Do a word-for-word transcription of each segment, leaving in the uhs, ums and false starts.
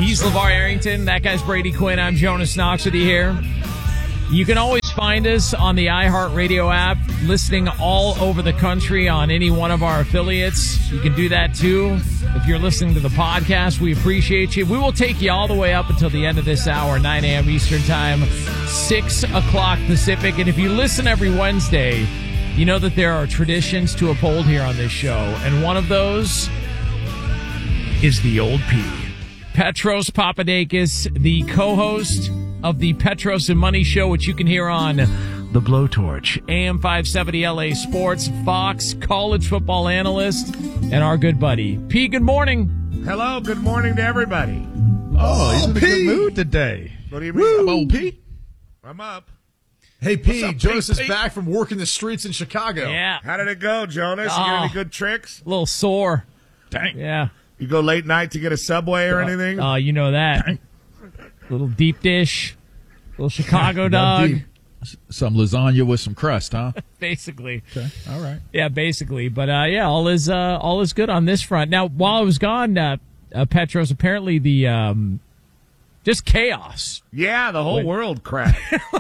He's LeVar Arrington. That guy's Brady Quinn. I'm Jonas Knox with you here. You can always find us on the iHeartRadio app, listening all over the country on any one of our affiliates. You can do that too. If you're listening to the podcast, we appreciate you. We will take you all the way up until the end of this hour, nine a.m. Eastern Time, six o'clock Pacific. And if you listen every Wednesday, you know that there are traditions to uphold here on this show. And one of those is the old P. Petros Papadakis, the co-host of the Petros and Money Show, which you can hear on The Blowtorch, A M five seventy L A Sports, Fox, college football analyst, and our good buddy. P, good morning. Hello, good morning to everybody. Oh, he's in a good mood today. What do you mean? I'm old P. I'm up. Hey, P, up, Jonas P, is P? back from working the streets in Chicago. Yeah. How did it go, Jonas? You get Oh. any good tricks? A little sore. Dang. Yeah. You go late night to get a Subway or anything? Uh, you know that. Little deep dish. Little Chicago dog. Deep. Some lasagna with some crust, huh? Basically. Okay. All right. Yeah, basically. But, uh, yeah, all is uh, all is good on this front. Now, while I was gone, uh, uh, Petros, apparently the um, just chaos. Yeah, the whole Wait. world crashed.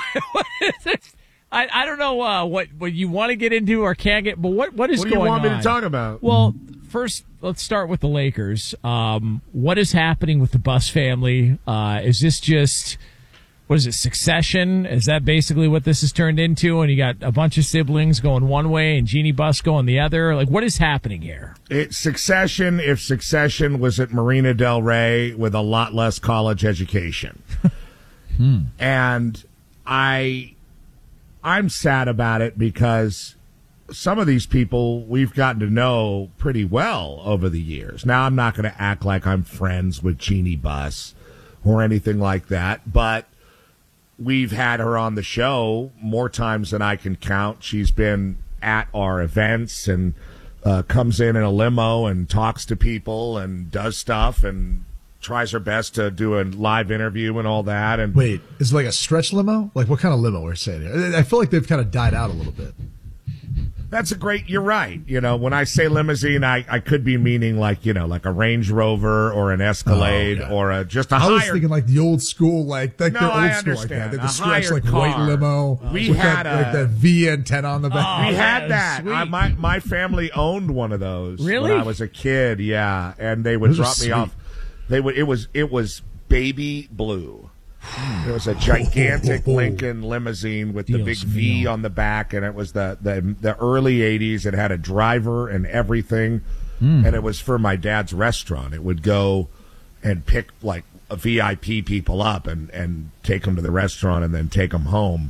I, I don't know uh, what, what you want to get into or can't get, but what, what is What do you going on? want me to talk about? Well, first, let's start with the Lakers. Um, what is happening with the Buss family? Uh, is this just, what is it, Succession? Is that basically what this has turned into? And you got a bunch of siblings going one way and Jeannie Buss going the other? Like, what is happening here? It's Succession if Succession was at Marina Del Rey with a lot less college education. hmm. And I... I'm sad about it because some of these people we've gotten to know pretty well over the years. Now, I'm not going to act like I'm friends with Jeannie Buss or anything like that, but we've had her on the show more times than I can count. She's been at our events and uh, comes in in a limo and talks to people and does stuff and tries her best to do a live interview and all that. And wait, is it like a stretch limo? Like what kind of limo we're saying here? I feel like they've kind of died out a little bit. That's a great, you're right. You know, when I say limousine, I, I could be meaning like, you know, like a Range Rover or an Escalade oh, okay. or a, just a I higher. was thinking like the old school, like, like No, the old I school like that. understand. Like the A stretch higher like car. white limo. We with had that, like a- that V antenna on the back. Oh, we had yeah, that. sweet. I, my, my family owned one of those Really? when I was a kid. Yeah. And they would Those are drop me sweet. off. They would, it was, it was baby blue. It was a gigantic Lincoln limousine with the Dios big V mío. on the back, and it was the, the, the early eighties. It had a driver and everything, Mm. and it was for my dad's restaurant. It would go and pick, like, a V I P people up and, and take them to the restaurant and then take them home.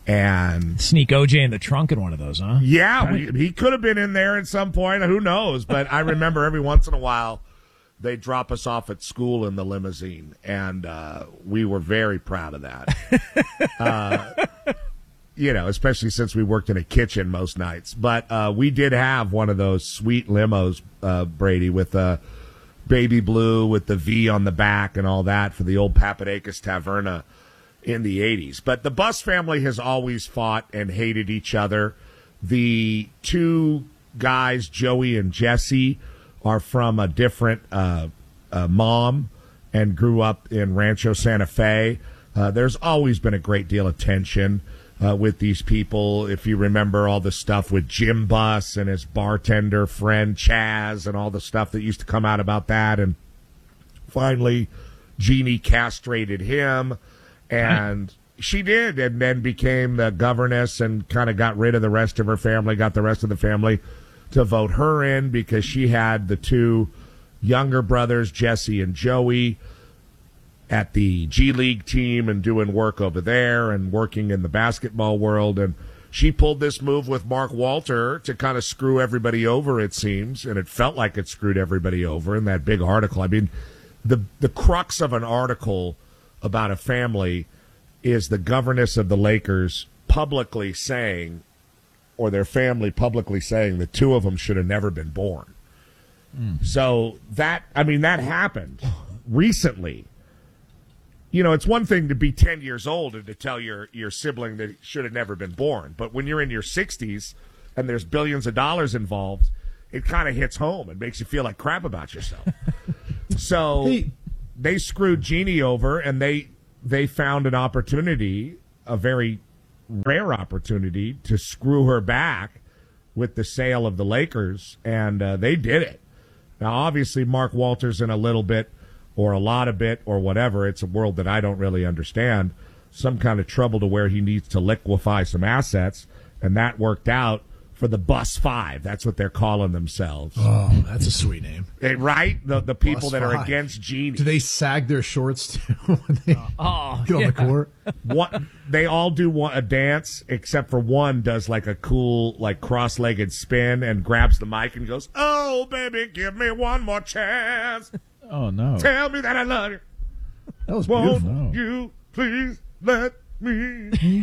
And Sneak O J in the trunk in one of those, huh? yeah, we, he could have been in there at some point. Who knows? But I remember every once in a while they drop us off at school in the limousine, and uh, we were very proud of that. uh, you know, especially since we worked in a kitchen most nights. But uh, we did have one of those sweet limos, uh, Brady, with the baby blue with the V on the back and all that for the old Papadakis Taverna in the eighties. But the Buss family has always fought and hated each other. The two guys, Joey and Jesse, are from a different uh, uh, mom and grew up in Rancho Santa Fe. Uh, there's always been a great deal of tension uh, with these people. If you remember all the stuff with Jim Buss and his bartender friend Chaz and all the stuff that used to come out about that. And finally, Jeannie castrated him, and she did, and then became the governess and kind of got rid of the rest of her family, got the rest of the family to vote her in because she had the two younger brothers, Jesse and Joey, at the G League team and doing work over there and working in the basketball world. And she pulled this move with Mark Walter to kind of screw everybody over, it seems, and it felt like it screwed everybody over in that big article. I mean, the the crux of an article about a family is the governess of the Lakers publicly saying, or their family publicly saying, the two of them should have never been born. Mm. So that, I mean, that happened recently. You know, it's one thing to be ten years old and to tell your, your sibling that he should have never been born. But when you're in your sixties and there's billions of dollars involved, it kind of hits home and makes you feel like crap about yourself. So, Hey, they screwed Jeannie over, and they they found an opportunity, a very rare opportunity, to screw her back with the sale of the Lakers, and uh, they did it. Now, obviously, Mark Walters in a little bit or a lot of bit or whatever, it's a world that I don't really understand, some kind of trouble to where he needs to liquefy some assets, and that worked out for the Bus Five. That's what they're calling themselves. Oh, that's a sweet name. Eh, right? The the people Bus that are Five. against Jeannie. Do they sag their shorts too when they Oh, get on yeah. the court? What they all do one, a dance, except for one does like a cool, like cross-legged spin and grabs the mic and goes, "Oh, baby, give me one more chance. Oh, no. Tell me that I love you. That was Won't beautiful. No. you please let me?"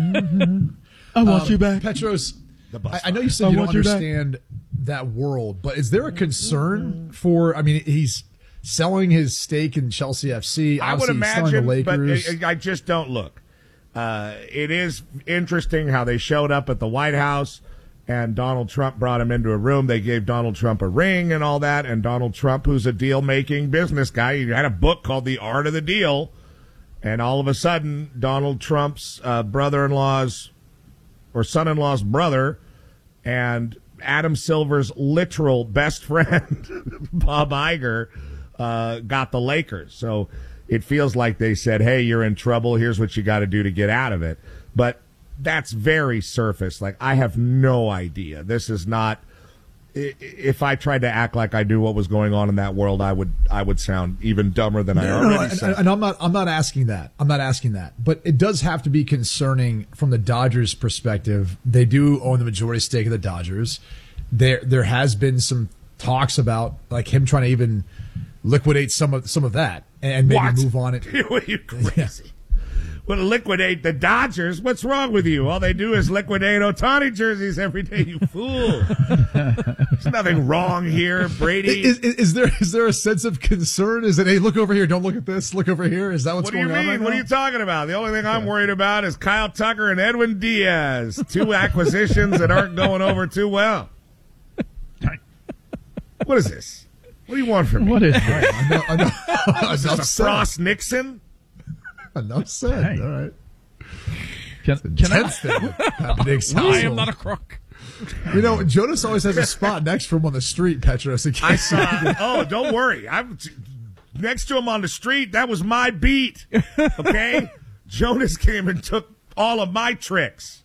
I want Um, you back. Petros, The Bus I, I know you said I you don't want you back. understand that world, but is there a concern for, I mean, he's selling his stake in Chelsea F C. I would Obviously, he's selling imagine, the but Lakers. I, I just don't look. Uh, it is interesting how they showed up at the White House, and Donald Trump brought him into a room. They gave Donald Trump a ring and all that, and Donald Trump, who's a deal-making business guy, he had a book called The Art of the Deal, and all of a sudden, Donald Trump's uh, brother-in-law's or son-in-law's brother and Adam Silver's literal best friend, Bob Iger, uh, got the Lakers. So it feels like they said, hey, you're in trouble. Here's what you got to do to get out of it. But that's very surface. Like, I have no idea. This is not i- if I tried to act like I knew what was going on in that world, I would I would sound even dumber than I No, already no, and, sound. and I'm not. I'm not asking that. I'm not asking that. But it does have to be concerning from the Dodgers' perspective. They do own the majority stake of the Dodgers. There, there has been some talks about like him trying to even liquidate some of some of that and maybe What? move on it. Are you crazy? Well, liquidate the Dodgers? What's wrong with you? All they do is liquidate Ohtani jerseys every day, you fool. There's nothing wrong here, Brady. Is, is, is there is there a sense of concern? Is it, hey, look over here, don't look at this, look over here? Is that what's What do you going on? mean? right What are now? you talking about? The only thing I'm worried about is Kyle Tucker and Edwin Diaz, two acquisitions that aren't going over too well. What is this? What do you want from me? What is that? I know, I know. Is Enough this a said. Frost Nixon? Enough said. Hey. All right. Can, can I? Tense thing with Pat Nick's I am household. not a crook. You know, Jonas always has a spot next to him on the street, Petros. in I case- saw. Oh, don't worry. I'm next to him on the street. That was my beat. Okay, Jonas came and took all of my tricks.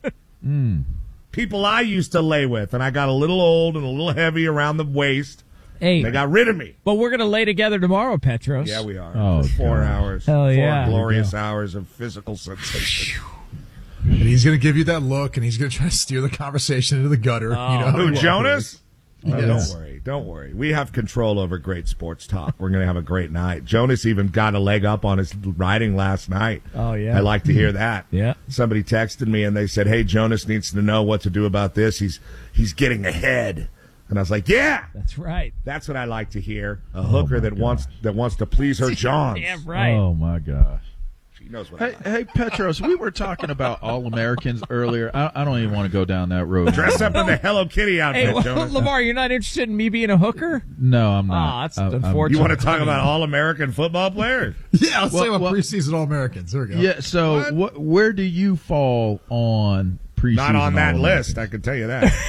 People I used to lay with, and I got a little old and a little heavy around the waist. Hey, They got rid of me. but we're gonna lay together tomorrow, Petros. Yeah, we are. Oh, For four God. hours. Hell four yeah. glorious hours of physical sensation. and he's going to give you that look, and he's going to try to steer the conversation into the gutter. you know, Who, he Jonas? Oh, Yes. don't worry. Don't worry. We have control over great sports talk. We're going to have a great night. Jonas even got a leg up on his riding last night. Oh, yeah. I like to hear that. Yeah. Somebody texted me and they said, hey, Jonas needs to know what to do about this. He's he's getting ahead. And I was like, yeah, That's right. that's what I like to hear. A hooker my that wants that wants to please her Johns. Damn right. Oh, my gosh. She knows what I Hey, like. hey, Petros, we were talking about All-Americans earlier. I, I don't even want to go down that road. Dress up in the Hello Kitty outfit, Hey, well, Jonas. Lamar, you're not interested in me being a hooker? No, I'm not. Ah, that's I- I'm- unfortunate. You want to talk about All-American football players? Yeah, let's Well, say about well- preseason All-Americans. There we go. Yeah, so What? what? where do you fall on preseason? Not on that All-Americans? list, I can tell you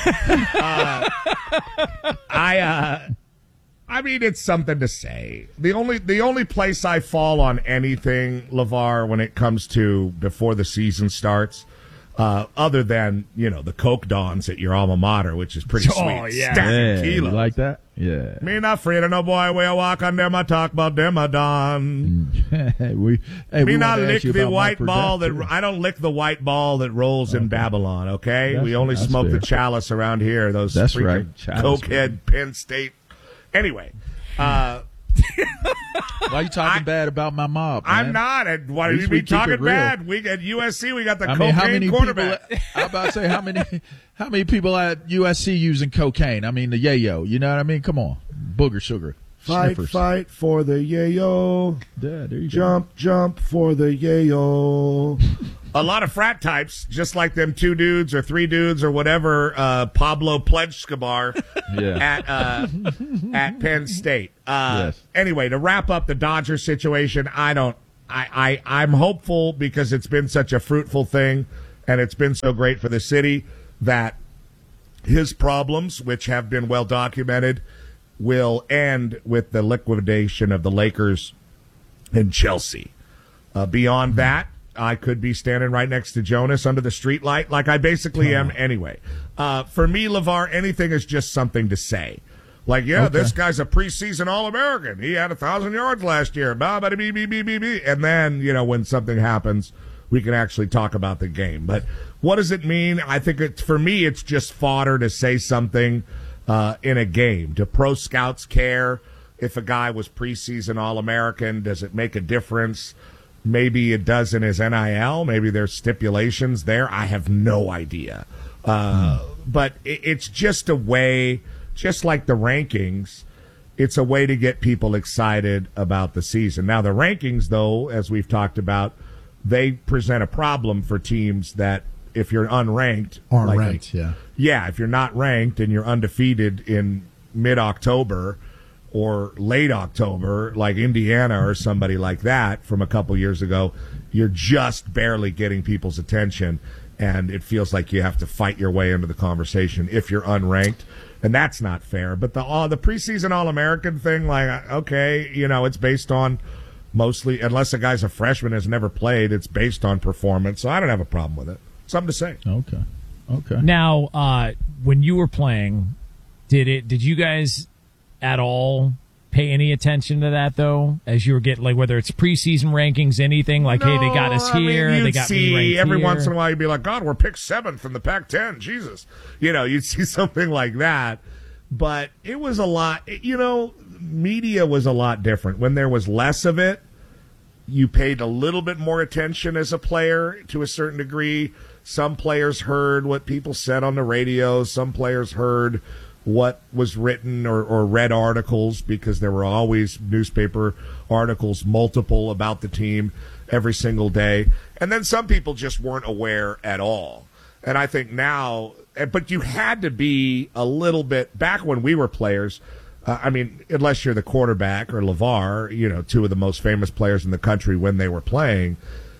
that. uh, I, uh, I mean, it's something to say. The only, the only place I fall on anything, LeVar, when it comes to before the season starts, uh, other than you know the Coke Dons at your alma mater, which is pretty sweet. Oh, yeah. Stack of Yeah, you kilos. like that? Yeah. Me not afraid of no boy. Where I walk on them, I talk about them. I don. we, hey, Me we not wanted to lick ask you the about my white ball that production. I don't lick the white ball that rolls in Babylon. Okay, That's- we only that's smoke fair. the chalice around here. Those That's freaking right. Chalice, cokehead Penn State. Anyway, uh, Why you talking bad about my mob? I'm man? not. And why At do least you we be keep talking it real. bad? We at U S C, we got the I cocaine mean, how many quarterback. people? I'm about to say how many, how many people at U S C using cocaine? I mean, the yayo. You know what I mean? Come on, booger sugar, Fight, sniffers. fight for the yayo. Yeah, there you Jump, jump for the yayo. a lot of frat types, just like them two dudes or three dudes or whatever, uh, Pablo Pledgeskabar Yeah. at uh, at Penn State. Uh, Yes. Anyway, to wrap up the Dodgers situation, I don't. I, I I'm hopeful because it's been such a fruitful thing, and it's been so great for the city that his problems, which have been well documented, will end with the liquidation of the Lakers and Chelsea. Uh, beyond that, I could be standing right next to Jonas under the streetlight, like I basically am anyway. Uh, for me, LeVar, anything is just something to say. Like, yeah, Okay. this guy's a preseason All-American. He had a thousand yards last year. Bah, bah, bee, bee, bee, bee, bee. And then, you know, when something happens, we can actually talk about the game. But what does it mean? I think it's, for me, it's just fodder to say something uh, in a game. Do pro scouts care if a guy was preseason All-American? Does it make a difference? Maybe it does in his N I L. Maybe there's stipulations there. I have no idea. Uh, hmm. But it, it's just a way, just like the rankings, it's a way to get people excited about the season. Now, the rankings, though, as we've talked about, they present a problem for teams that if you're unranked. Aren't like, ranked, yeah. Yeah, if you're not ranked and you're undefeated in mid-October or late October, like Indiana or somebody like that from a couple years ago, you're just barely getting people's attention, and it feels like you have to fight your way into the conversation if you're unranked, and that's not fair. But the uh, the preseason All-American thing, like, okay, you know, it's based on mostly, unless a guy's a freshman, has never played, it's based on performance, so I don't have a problem with it. Something to say. Okay. Okay. Now, uh, when you were playing, did it? Did you guys at all pay any attention to that, though, as you were getting, like, whether it's preseason rankings, anything, like, no, hey, they got us here, I mean, they you'd got see, me ranked every here. once in a while you'd be like, God, we're picked seventh in the Pac ten, Jesus. You know, you'd see something like that. But it was a lot, you know, media was a lot different. When there was less of it, you paid a little bit more attention as a player to a certain degree. Some players heard what people said on the radio. Some players heard what was written or, or read articles, because there were always newspaper articles, multiple, about the team every single day. And then some people just weren't aware at all. And I think now, but you had to be a little bit, back when we were players, uh, I mean, unless you're the quarterback or LeVar, you know, two of the most famous players in the country when they were playing,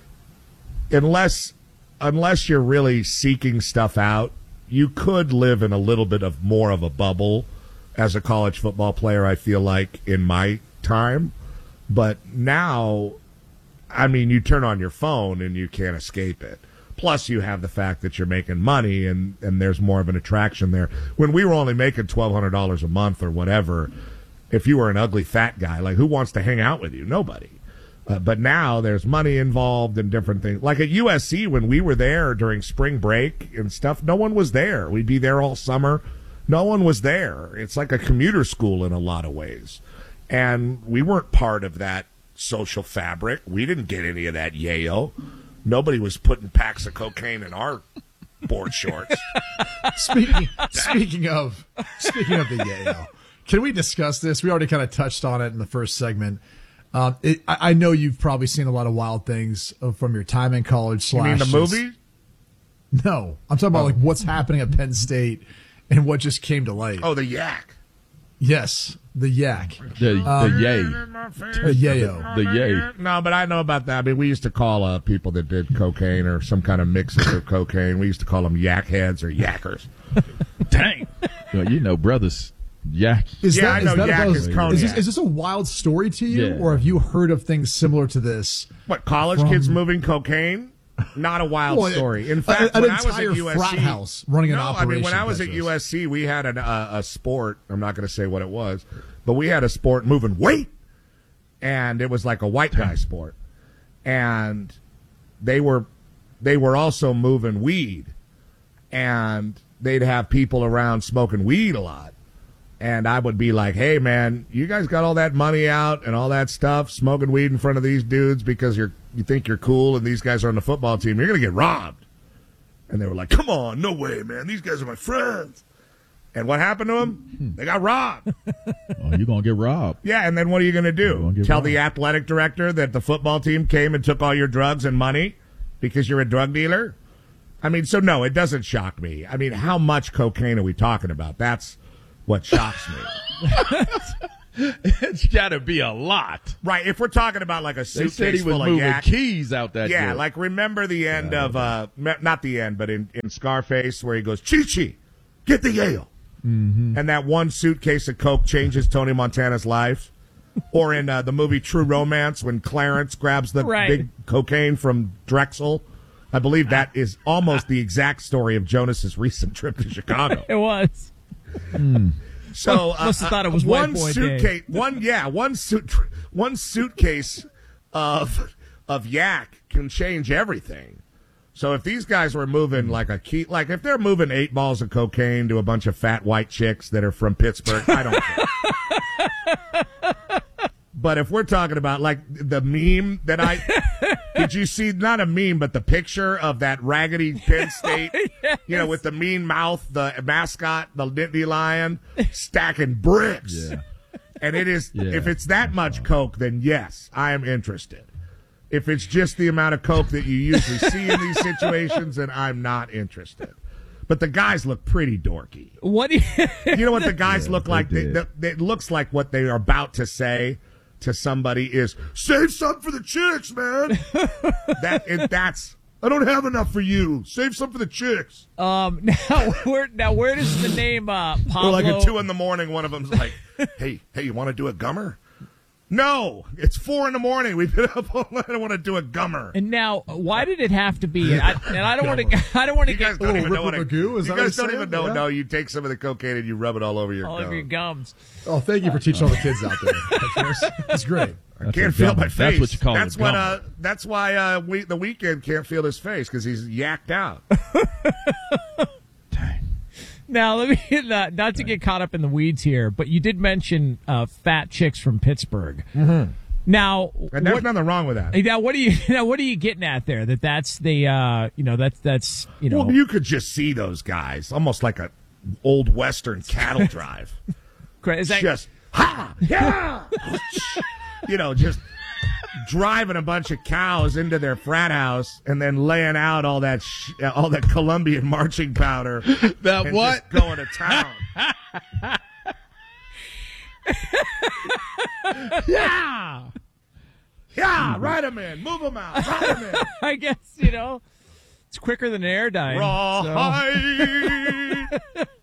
unless unless you're really seeking stuff out, you could live in a little bit of more of a bubble as a college football player, I feel like, in my time. But now, I mean, you turn on your phone and you can't escape it. Plus, you have the fact that you're making money, and, and there's more of an attraction there. When we were only making twelve hundred dollars a month or whatever, if you were an ugly fat guy, like, who wants to hang out with you? Nobody. Uh, but now there's money involved and different things. Like at U S C, when we were there during spring break and stuff, no one was there. We'd be there all summer. No one was there. It's like a commuter school in a lot of ways. And we weren't part of that social fabric. We didn't get any of that yayo. Nobody was putting packs of cocaine in our board shorts. Speaking speaking of speaking of the yayo, can we discuss this? We already kind of touched on it in the first segment. Um, it, I, I know you've probably seen a lot of wild things from your time in college. You Slash mean the movie? No, I'm talking about Oh. like what's happening at Penn State and what just came to light. Oh, the yak. Yes, the yak, The, Um, the yay. the yayo. The yay. No, but I know about that. I mean, we used to call uh, people that did cocaine or some kind of mixes of cocaine, we used to call them yak heads or yackers. Dang. Well, you know, brothers, yak. Is Yeah, I know that yak about- is cognac. is this, is this a wild story to you, Yeah. or have you heard of things similar to this? What, college From- kids moving cocaine? Not a wild Well, story. In a- fact, an when I was entire at U S C, frat house running an no, I mean, when operation I was like at this. U S C, we had an, uh, a sport. I'm not going to say what it was, but we had a sport moving weight, and it was like a white guy sport, and they were they were also moving weed, and they'd have people around smoking weed a lot. And I would be like, hey, man, you guys got all that money out and all that stuff, smoking weed in front of these dudes because you're you think you're cool and these guys are on the football team. You're going to get robbed. And they were like, come on, no way, man. These guys are my friends. And what happened to them? They got robbed. Oh, you're going to get robbed. Yeah, and then what are you going to You're gonna do? get Tell robbed. the athletic director that the football team came and took all your drugs and money? because you're a drug dealer? I mean, so no, it doesn't shock me. I mean, how much cocaine are we talking about? That's what shocks me. It's got to be a lot. Right, if we're talking about like a They suitcase said he was full of moving yak. keys out that Yeah, joint. like remember the end of, uh, me- not the end, but in, in Scarface where he goes, Chi-Chi, get the Yale. Mm-hmm. And that one suitcase of coke changes Tony Montana's life. Or in uh, the movie True Romance when Clarence grabs the Right. big cocaine from Drexel. I believe that is almost the exact story of Jonas's recent trip to Chicago. It was. So uh, Must have thought it was one White Boy Day. suitcase, one yeah, one suit, one suitcase of of yak can change everything. So if these guys were moving like a key, like if they're moving eight balls of cocaine to a bunch of fat white chicks that are from Pittsburgh, I don't care. But if we're talking about like the meme that I did, you see not a meme, but the picture of that raggedy Penn State, Yes. you know, with the mean mouth, the mascot, the Nittany Lion, stacking bricks. Yeah. And it is, Yeah. if it's that much coke, then yes, I am interested. If it's just the amount of coke that you usually see in these situations, then I'm not interested. But the guys look pretty dorky. What do you? You know what the guys Yeah, look they like? They, did. they, it looks like what they are about to say to somebody is, save some for the chicks, man. that it, That's, I don't have enough for you. Save some for the chicks. Um, now where now where does the name uh, Pablo? Or like at two in the morning, one of them's like, hey, hey, you want to do a gummer? No, it's four in the morning. We've been up all night. I don't want to do a gummer. And now, why did it have to be? I, and I don't want to. I don't want to You guys get don't Oh, even know what Ripper a, Magoo? Is you that what guys you're don't even saying? know. Yeah. No, you take some of the cocaine and you rub it all over your all gum. over your gums. Oh, thank you for teaching all the kids out there. That's great. I That's can't a feel gummer. my face. That's what you call That's a what. gummer. Uh, that's why uh, we, the weekend can't feel his face because he's yacked out. Now, let me not, not to get caught up in the weeds here, but you did mention uh, fat chicks from Pittsburgh. Mm-hmm. Now, And there's what, nothing wrong with that. now what are you? Now, what are you getting at there? That that's the uh, you know that's that's you know. Well, you could just see those guys almost like a old Western cattle drive. is that, just ha yeah, you know, just driving a bunch of cows into their frat house and then laying out all that sh- all that Colombian marching powder. That and what? just going to town. yeah, Yeah, ride them in, move them out, ride them in. I guess you know it's quicker than air dying. Rawhide.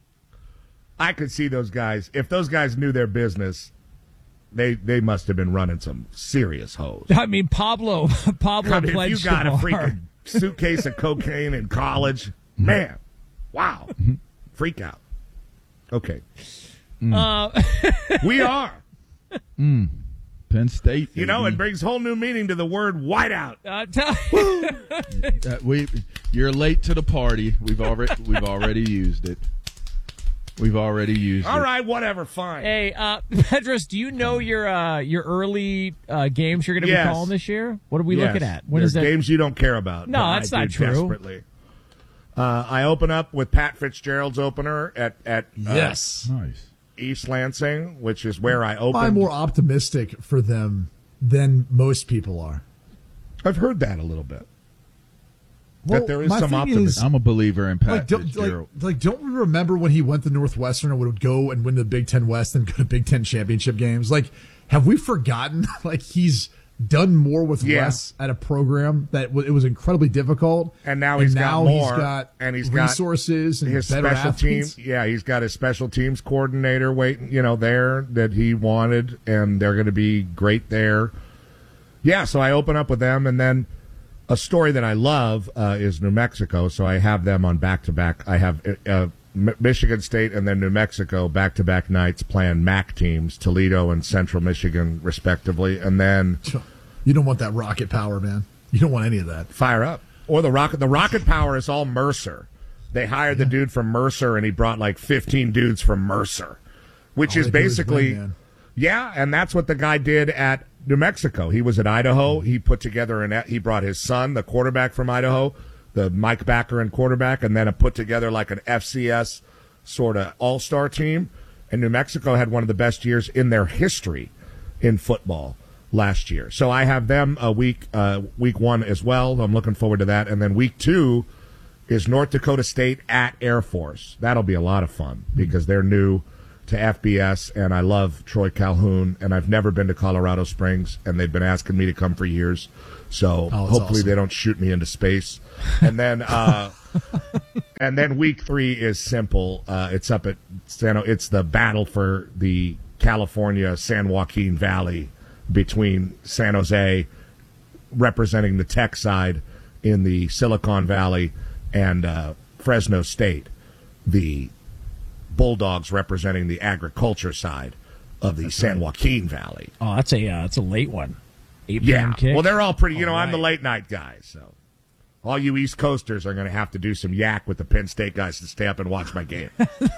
I could see those guys. If those guys knew their business, they they must have been running some serious hoes. I mean, Pablo, Pablo I mean, if you pledged got a tomorrow. freaking suitcase of cocaine in college, man, wow, freak out. Okay, Uh, we are. Penn State. You know, it baby. brings whole new meaning to the word whiteout. uh, tell- Uh, we, you're late to the party. We've already we've already used it. We've already used All it. right, whatever, fine. hey, uh, Pedros, do you know your uh, your early uh, games you're going to Yes. be calling this year? What are we Yes. looking at? When There's is that? games you don't care about. No, but that's I not do true. Desperately. Uh, I open up with Pat Fitzgerald's opener at at uh, Yes. Nice. East Lansing, which is where I opened. I'm more optimistic for them than most people are. I've heard that a little bit. Well, that there is my some thing optimism. is- I'm a believer in Pat Like don't, like, Fitzgerald. like, don't we remember when he went to Northwestern and would go and win the Big Ten West and go to Big Ten championship games? Like, have we forgotten? Like, he's done more with Yeah. less at a program that w- it was incredibly difficult. And now he's got more, He's got and he's got resources and his better special athletes. team. Yeah, he's got his special teams coordinator waiting, you know, there that he wanted, and they're going to be great there. Yeah, so I open up with them, and then a story that I love uh, is New Mexico. So I have them on back to back. I have uh, M- Michigan State and then New Mexico back to back nights playing M A C teams, Toledo and Central Michigan, respectively, and then You don't want that rocket power, man. You don't want any of that. fire up. Or the rocket. The rocket power is all Mercer. They hired the dude from Mercer, and he brought like fifteen dudes from Mercer, which All is they do is basically, win, man. yeah, and that's what the guy did at New Mexico. He was at Idaho. He put together an. He brought his son, the quarterback from Idaho, the Mike Baccarin quarterback, and then it put together like an F C S sort of all-star team. And New Mexico had one of the best years in their history in football. last year. So I have them a week uh, week one as well. I'm looking forward to that. And then week two is North Dakota State at Air Force. That'll be a lot of fun because they're new to F B S, and I love Troy Calhoun, and I've never been to Colorado Springs, and they've been asking me to come for years. So Oh, that's hopefully awesome. they don't shoot me into space. And then uh, and then week three is simple. Uh, it's up at San. It's the battle for the California San Joaquin Valley between San Jose, representing the tech side in the Silicon Valley, and uh, Fresno State, the Bulldogs representing the agriculture side of the San Joaquin Valley. Oh, that's a uh, that's a late one. eight p.m. Yeah, kick. well, they're all pretty. You know, All I'm the right. late night guy, so all you East Coasters are going to have to do some yak with the Penn State guys to stay up and watch my game.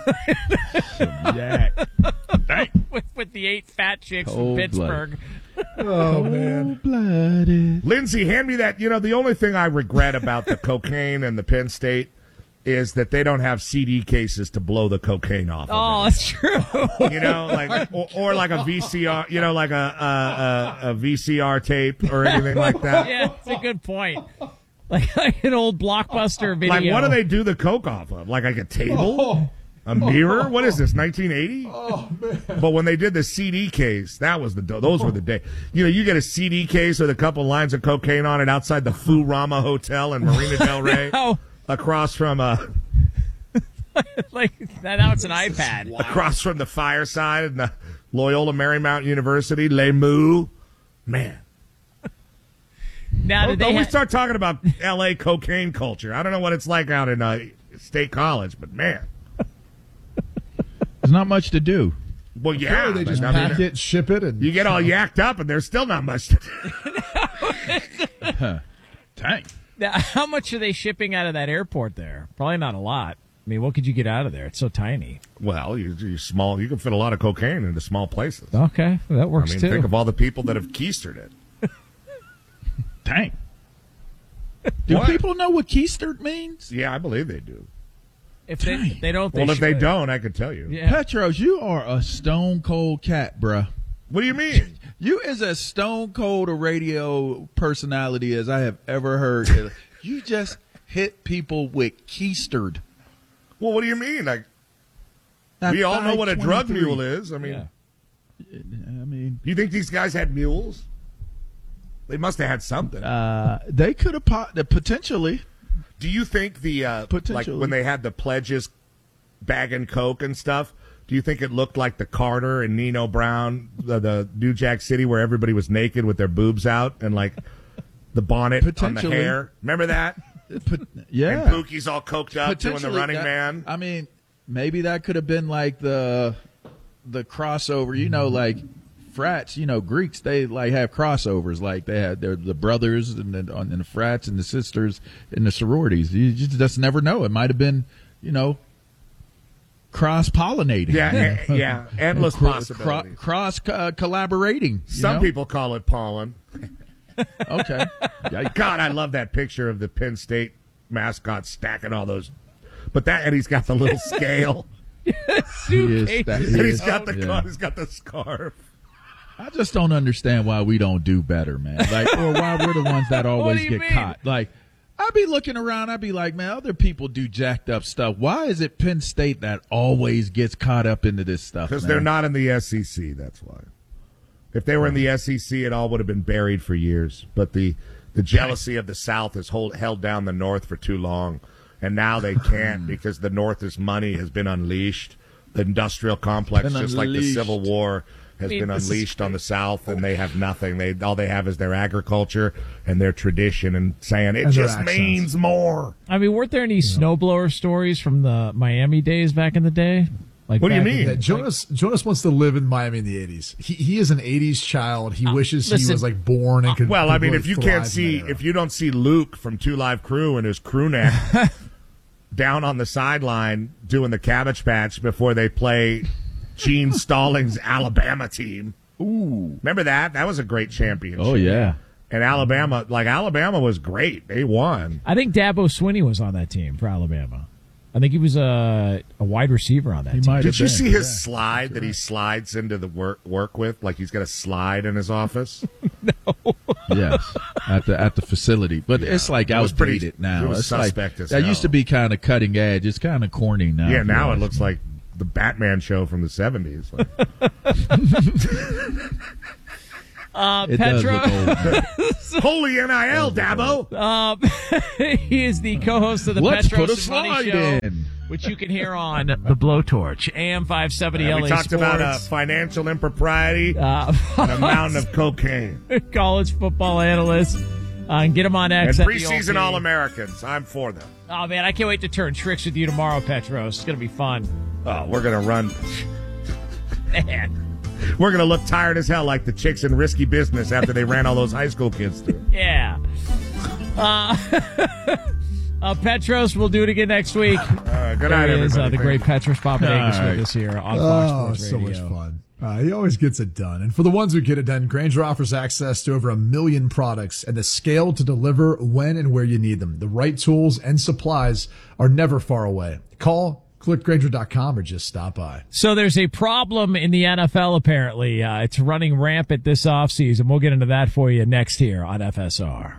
Yeah. with, with the eight fat chicks from Cold-blooded. Pittsburgh. Oh man. Blooded. Lindsay, hand me that. You know, the only thing I regret about the cocaine and the Penn State is that they don't have C D cases to blow the cocaine off. Oh, of that's true. it. You know, like or, or like a V C R. You know, like a a, a, a V C R tape or anything like that. Yeah, that's a good point. Like, like an old Blockbuster video. Like, what do they do the coke off of? Like, like a table? A mirror? What is this, nineteen eighty? Oh man. But when they did the C D case, that was the those were the day. You know, you get a C D case with a couple lines of cocaine on it outside the Furama Hotel in Marina Del Rey, No. across from uh, Like that, now it's an iPad. across from the fireside in the Loyola Marymount University, Les Moo. Man, Now, did don't they we ha- start talking about L A cocaine culture? I don't know what it's like out in uh, State College, but man, There's not much to do. well, yeah, They but just I mean, pack it, ship it, and you get all yacked up, and there's still not much to do. Dang. Now, how much are they shipping out of that airport there? Probably not a lot. I mean, what could you get out of there? It's so tiny. Well, you, you're small. You can fit a lot of cocaine into small places. Okay, that I works mean, too. think of all the people that have keistered it. Dang. Do What? people know what keistered means? Yeah, I believe they do. if they, Dang. they don't, they Well, if they should. don't, I could tell you. Yeah. Petros, you are a stone cold cat, bruh. What do you mean? You is as stone cold a radio personality as I have ever heard. You just hit people with keistered. Well, what do you mean? Like, At we all know what a drug five twenty-three. mule is. I mean, Yeah. I mean, do you think these guys had mules? They must have had something. uh, they could have po- potentially. do you think the uh, like Potentially. when they had the pledges bagging coke and stuff? Do you think it looked like the Carter and Nino Brown, the, the New Jack City, where everybody was naked with their boobs out and like the bonnet on the Potentially. hair? Remember that? Pot- yeah. And Pookie's all coked up doing the Potentially, Running that- Man. I mean, maybe that could have been like the the crossover. You know, like frats. You know, Greeks they like have crossovers. Like they had their the brothers and the, and the frats and the sisters and the sororities. You just, just never know. It might have been, you know, cross pollinating. Yeah, e- yeah, endless possibilities. cross uh, collaborating. you Some know? people call it pollen. Okay. Yikes. God, I love that picture of the Penn State mascot stacking all those. But that, and he's got the little scale, He is- that- he and he's is- got the yeah. he's got the scarf. I just don't understand why we don't do better, man. Like, or why we're the ones that always do you get mean? caught. Like, I'd be looking around, I'd be like, man, other people do jacked up stuff. Why is it Penn State that always gets caught up into this stuff? Because man? they're not in the S E C. That's why. If they were in the S E C, it all would have been buried for years. But the the jealousy of the South has hold, held down the North for too long, and now they can't because the North's money has been unleashed. The industrial complex, Been just like the unleashed. Civil War, has I mean, been this is- unleashed on the South, and they have nothing. They all they have is their agriculture and their tradition, and saying it And their just accents. means more. I mean, weren't there any snowblower stories from the Miami days back in the day? Like, What do you back in mean? the- Yeah, Jonas Jonas wants to live in Miami in the eighties. He he is an eighties child. He wishes he listen- was like born and could. Well, could I mean, really if you thrive can't in that see, era. if you don't see Luke from Two Live Crew and his crew neck down on the sideline doing the Cabbage Patch before they play Gene Stallings' Alabama team. Ooh. Remember that? That was a great championship. Oh, yeah. And Alabama, like Alabama was great. They won. I think Dabo Swinney was on that team for Alabama. I think he was a, a wide receiver on that He team. might Did have you been. see his Yeah. slide that he slides into the work work with? Like he's got a slide in his office. Yes, at the at the facility, but Yeah. it's like It was outdated pretty- now. it was It's like suspect as that hell. used to be kind of cutting edge. It's kind of corny now. Yeah, if you now it ask looks me. like the Batman show from the seventies. Like, Uh, It does Petro, look old. man. holy N I L, Dabo. um, he is the co-host of the Let's Petros put a and Money slide Show, in. which you can hear on the Blowtorch, A M five seventy Yeah, L A we talked Sports. about uh, financial impropriety uh, and a mountain of cocaine. college football analyst. Uh, and get him on And X. at the preseason O P. All-Americans. I'm for them. Oh, man, I can't wait to turn tricks with you tomorrow, Petros. It's going to be fun. Oh, we're going to run. Man. We're going to look tired as hell like the chicks in Risky Business after they ran all those high school kids through. Yeah. Uh, uh, Petros, we'll do it again next week. Uh, good There night, he is, everybody. uh, the great Petros Papadakis All right. with us here on Fox Oh, Sports so Radio. much fun. Uh, he always gets it done. And for the ones who get it done, Grainger offers access to over a million products and the scale to deliver when and where you need them. The right tools and supplies are never far away. Call, click Grainger dot com, or just stop by. So there's a problem in the N F L, apparently. Uh, it's running rampant this offseason. We'll get into that for you next here on F S R.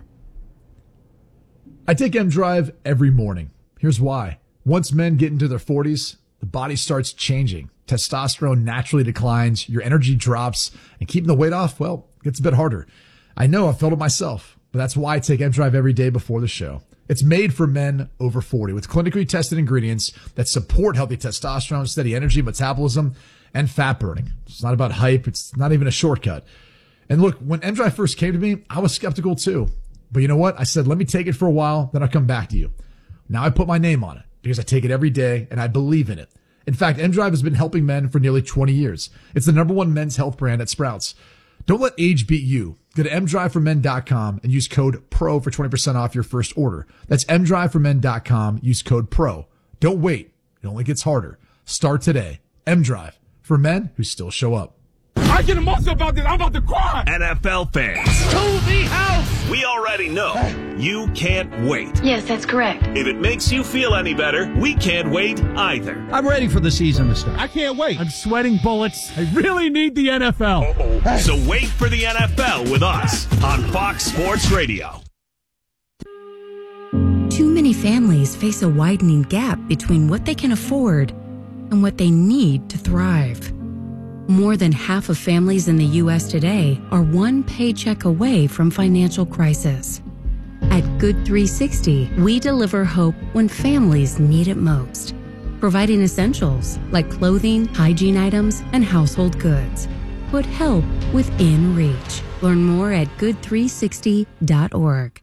I take M Drive every morning. Here's why. Once men get into their forties, the body starts changing. Testosterone naturally declines, your energy drops, and keeping the weight off, well, gets a bit harder. I know, I felt it myself, but that's why I take M Drive every day before the show. It's made for men over forty with clinically tested ingredients that support healthy testosterone, steady energy, metabolism, and fat burning. It's not about hype. It's not even a shortcut. And look, when M Drive first came to me, I was skeptical too. But you know what? I said, let me take it for a while, then I'll come back to you. Now I put my name on it because I take it every day and I believe in it. In fact, M Drive has been helping men for nearly twenty years. It's the number one men's health brand at Sprouts. Don't let age beat you. Go to m drive for men dot com and use code PRO for twenty percent off your first order. That's m drive for men dot com. Use code PRO. Don't wait. It only gets harder. Start today. M-Drive, for men who still show up. I get emotional about this. I'm about to cry. N F L fans, To the house. we already know you can't wait. Yes, that's correct. If it makes you feel any better, we can't wait either. I'm ready for the season to start. I can't wait. I'm sweating bullets. I really need the N F L. So wait for the N F L with us on Fox Sports Radio. Too many families face a widening gap between what they can afford and what they need to thrive. More than half of families in the U S today are one paycheck away from financial crisis. At Good three sixty, we deliver hope when families need it most, providing essentials like clothing, hygiene items, and household goods. Put help within reach. Learn more at good three sixty dot org.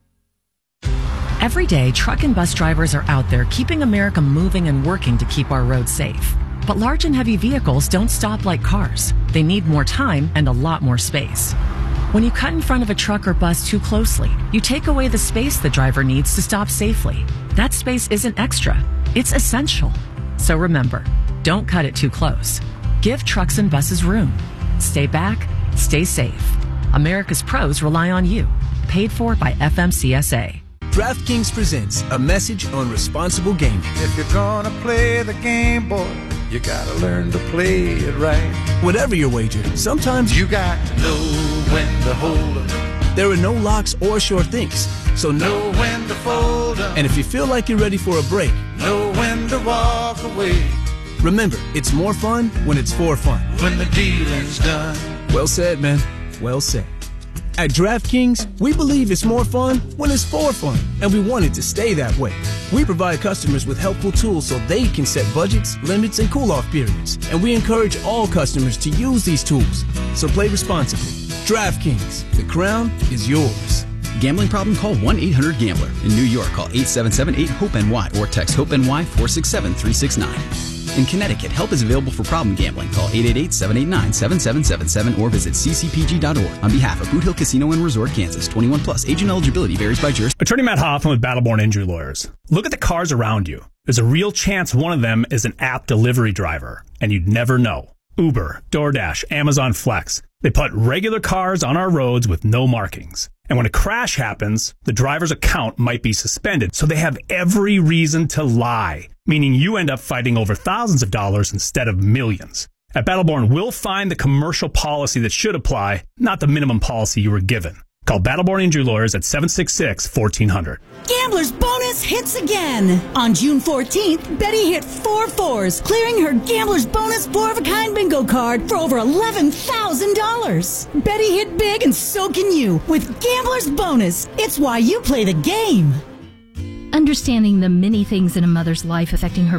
Every day, truck and bus drivers are out there keeping America moving and working to keep our roads safe. But large and heavy vehicles don't stop like cars. They need more time and a lot more space. When you cut in front of a truck or bus too closely, you take away the space the driver needs to stop safely. That space isn't extra, it's essential. So remember, don't cut it too close. Give trucks and buses room. Stay back, stay safe. America's pros rely on you. Paid for by F M C S A. DraftKings presents a message on responsible gaming. If you're gonna play the game, boy, you gotta learn to play it right. Whatever your wager, sometimes You got to know when to hold 'em, there are no locks or sure things. So know know. when to fold 'em, And if you feel like you're ready for a break, know when to walk away. remember, it's more fun when it's for fun. When the dealing's done. Well said, man. Well said. At DraftKings, we believe it's more fun when it's for fun, and we want it to stay that way. We provide customers with helpful tools so they can set budgets, limits, and cool-off periods, and we encourage all customers to use these tools. So play responsibly. DraftKings, the crown is yours. Gambling problem? Call one eight hundred gambler. In New York, call eight seven seven eight hope N Y or text HOPE-NY four six seven three six nine. In Connecticut, help is available for problem gambling. Call eight eight eight seven eight nine seven seven seven seven or visit c c p g dot org. On behalf of Boot Hill Casino and Resort, Kansas, twenty-one plus. Agent eligibility varies by jurisdiction. Attorney Matt Hoffman with Battleborn Injury Lawyers. Look at the cars around you. There's a real chance one of them is an app delivery driver, and you'd never know. Uber, DoorDash, Amazon Flex. They put regular cars on our roads with no markings. And when a crash happens, the driver's account might be suspended, so they have every reason to lie, meaning you end up fighting over thousands of dollars instead of millions. At Battleborn, we'll find the commercial policy that should apply, not the minimum policy you were given. Call Battleborn Injury Lawyers at seven six six, fourteen hundred. Gambler's Bonus hits again. On June fourteenth, Betty hit four fours, clearing her Gambler's Bonus four-of-a-kind bingo card for over eleven thousand dollars. Betty hit big, and so can you with Gambler's Bonus. It's why you play the game. Understanding the many things in a mother's life affecting her